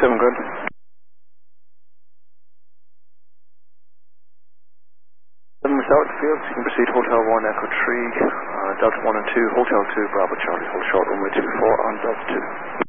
7 good. Without the field, you can proceed Hotel 1, Echo 3, Delta 1 and 2, Hotel 2, Bravo Charlie, hold short runway 24 on Delta 2.